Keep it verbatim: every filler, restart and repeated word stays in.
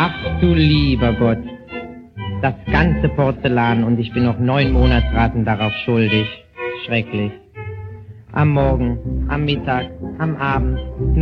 Ach du lieber Gott, das ganze Porzellan und ich bin noch neun Monatsraten darauf schuldig. Schrecklich. Am Morgen, am Mittag, am Abend.